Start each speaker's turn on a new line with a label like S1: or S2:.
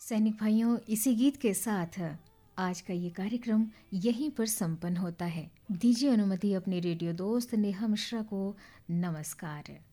S1: सैनिक भाइयों, इसी गीत के साथ आज का ये कार्यक्रम यहीं पर संपन्न होता है। दीजिए अनुमति अपने रेडियो दोस्त नेहा मिश्रा को नमस्कार।